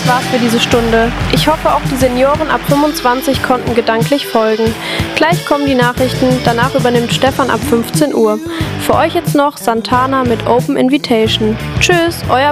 war's für diese Stunde. Ich hoffe, auch die Senioren ab 25 konnten gedanklich folgen. Gleich kommen die Nachrichten, danach übernimmt Stefan ab 15 Uhr. Für euch jetzt noch Santana mit Open Invitation. Tschüss, euer